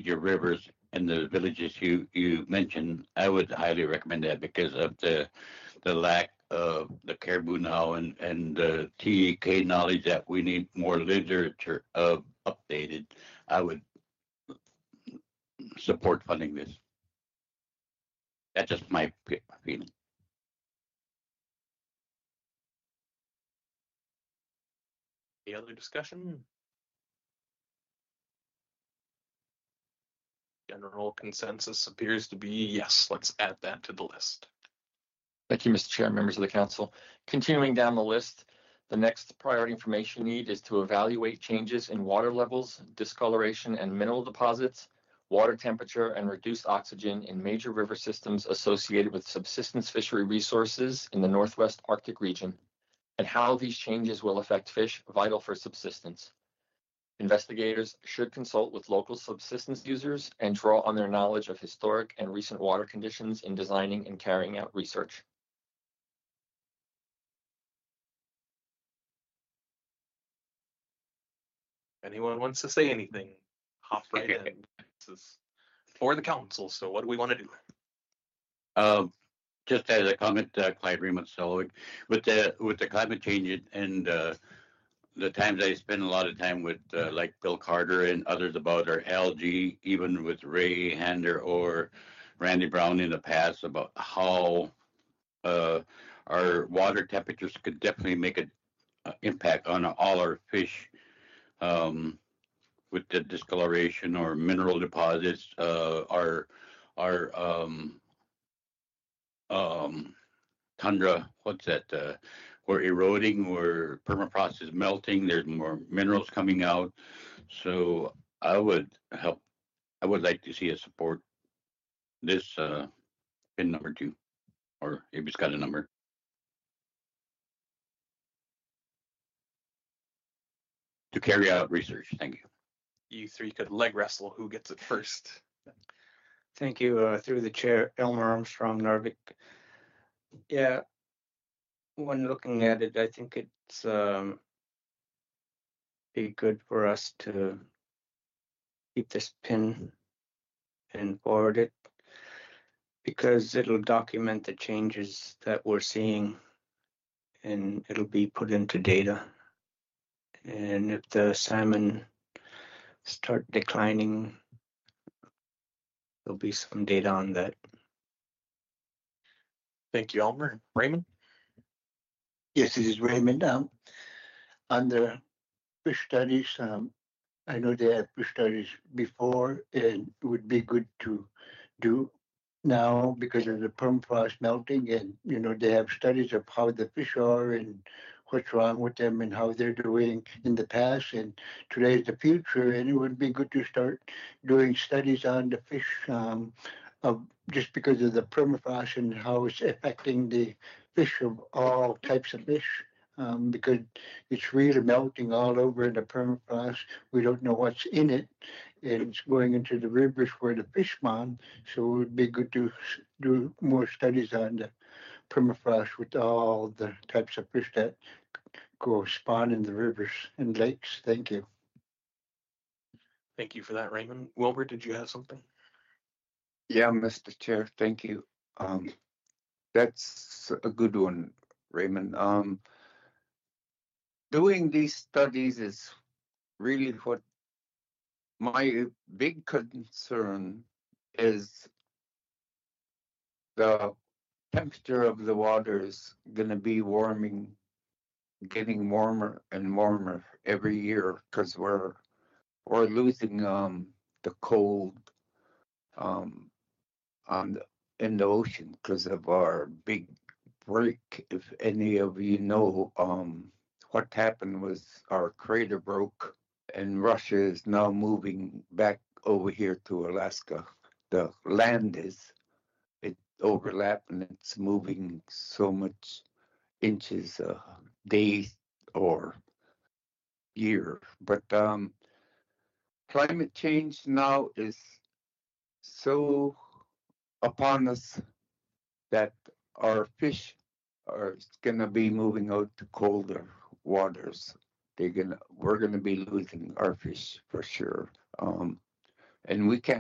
your rivers and the villages you mentioned, I would highly recommend that because of the lack of the caribou now and the TEK knowledge that we need more literature of updated. I would support funding this. That's just my feeling. Any other discussion? General consensus appears to be yes, let's add that to the list. Thank you, Mr. Chair, members of the council. Continuing down the list, the next priority information need is to evaluate changes in water levels, discoloration and mineral deposits, water temperature, and reduced oxygen in major river systems associated with subsistence fishery resources in the Northwest Arctic region, and how these changes will affect fish vital for subsistence. Investigators should consult with local subsistence users and draw on their knowledge of historic and recent water conditions in designing and carrying out research. Anyone wants to say anything, hop right in. This is for the council, so what do we want to do? Just as a comment, Clyde Raymond Sullivan, with the climate change and the times I spend a lot of time with like Bill Carter and others about our algae, even with Ray Hander or Randy Brown in the past, about how our water temperatures could definitely make an impact on all our fish. With the discoloration or mineral deposits, our tundra, what's that? We're eroding, where permafrost is melting. There's more minerals coming out. So I would like to see us support this pin number 2, or if it's got a number. To carry out research. Thank you. You three could leg wrestle who gets it first. Thank you. Through the chair, Elmer Armstrong, Narvik. Yeah, when looking at it, I think it's be good for us to keep this pin and forward it, because it'll document the changes that we're seeing and it'll be put into data. And if the salmon start declining, there'll be some data on that. Thank you, Elmer. Raymond? Yes, this is Raymond. On the fish studies, I know they had fish studies before, and it would be good to do now because of the permafrost melting, and they have studies of how the fish are and what's wrong with them and how they're doing in the past, and today's the future, and it would be good to start doing studies on the fish of just because of the permafrost and how it's affecting the fish of all types of fish. Because it's really melting all over in the permafrost. We don't know what's in it, and it's going into the rivers where the fish spawn. So it would be good to do more studies on the permafrost with all the types of fish that go spawn in the rivers and lakes. Thank you. Thank you for that, Raymond. Wilbur, did you have something? Yeah, Mr. Chair, thank you. That's a good one, Raymond. Doing these studies is really what my big concern is. The temperature of the water is going to be getting warmer and warmer every year because we're losing the cold in the ocean because of our big break. If any of you know, what happened was our crater broke, and Russia is now moving back over here to Alaska. The land is overlapping, it's moving so much inches a day or year. But climate change now is so upon us that our fish are going to be moving out to colder waters. We're going to be losing our fish for sure. And we can't